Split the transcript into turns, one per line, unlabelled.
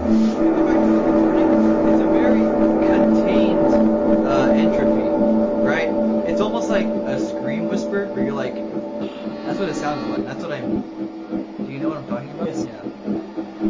If you go back to the recording, it's a very contained entropy, right? It's almost like a scream whisper where you're like, that's what it sounded like. That's what I mean. Do you know what I'm talking about?
Yes.
Yeah.